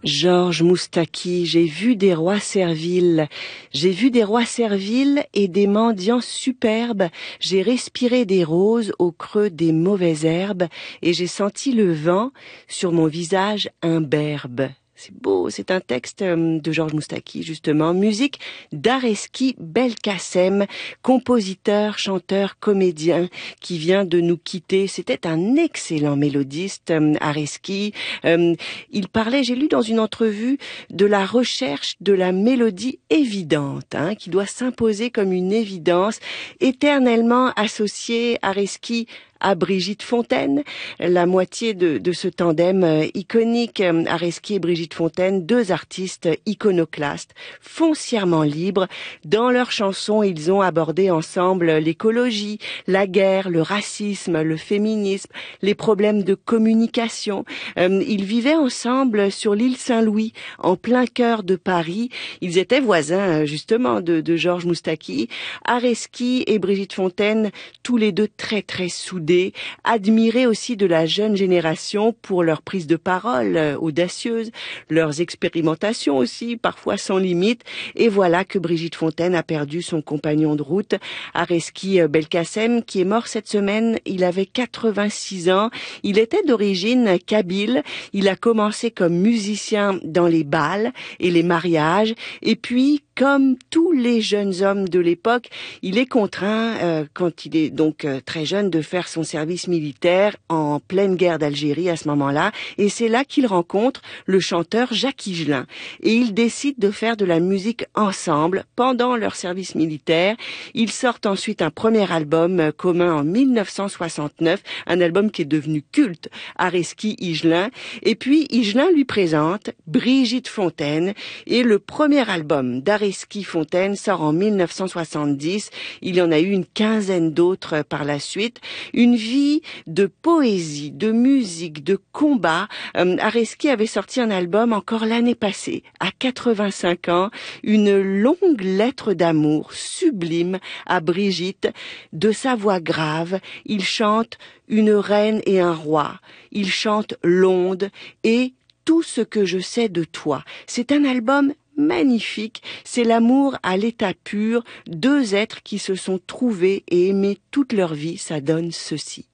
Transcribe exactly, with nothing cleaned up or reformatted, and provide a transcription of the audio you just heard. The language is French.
Georges Moustaki, j'ai vu des rois serviles, j'ai vu des rois serviles et des mendiants superbes, j'ai respiré des roses au creux des mauvaises herbes et j'ai senti le vent sur mon visage imberbe. C'est beau, c'est un texte de Georges Moustaki, justement. Musique d'Areski Belkacem, compositeur, chanteur, comédien, qui vient de nous quitter. C'était un excellent mélodiste, Areski. Euh, il parlait, j'ai lu dans une entrevue, de la recherche de la mélodie évidente, hein, qui doit s'imposer comme une évidence, éternellement associée, Areski, à Brigitte Fontaine, la moitié de, de ce tandem euh, iconique, euh, Areski et Brigitte Fontaine, deux artistes iconoclastes, foncièrement libres. Dans leurs chansons, ils ont abordé ensemble l'écologie, la guerre, le racisme, le féminisme, les problèmes de communication. Euh, ils vivaient ensemble sur l'île Saint-Louis, en plein cœur de Paris. Ils étaient voisins, justement, de, de Georges Moustaki. Areski et Brigitte Fontaine, tous les deux très très soudés, admirés aussi de la jeune génération pour leur prise de parole euh, audacieuse, leurs expérimentations aussi, parfois sans limite. Et voilà que Brigitte Fontaine a perdu son compagnon de route, Areski Belkacem, qui est mort cette semaine. Il avait quatre-vingt-six ans. Il était d'origine kabyle. Il a commencé comme musicien dans les bals et les mariages. Et puis, comme tous les jeunes hommes de l'époque, il est contraint, euh, quand il est donc euh, très jeune, de faire son service militaire en pleine guerre d'Algérie à ce moment-là. Et c'est là qu'il rencontre le chanteur Jacques Higelin. Et ils décident de faire de la musique ensemble pendant leur service militaire. Ils sortent ensuite un premier album euh, commun en mille neuf cent soixante-neuf, un album qui est devenu culte, Areski Higelin. Et puis Higelin lui présente Brigitte Fontaine et le premier album d'Areski Areski Fontaine sort en mille neuf cent soixante-dix. Il y en a eu une quinzaine d'autres par la suite. Une vie de poésie, de musique, de combat. Euh, Areski avait sorti un album encore l'année passée, à quatre-vingt-cinq ans, une longue lettre d'amour sublime à Brigitte. De sa voix grave, il chante une reine et un roi. Il chante l'onde et tout ce que je sais de toi. C'est un album magnifique, c'est l'amour à l'état pur, deux êtres qui se sont trouvés et aimés toute leur vie, ça donne ceci.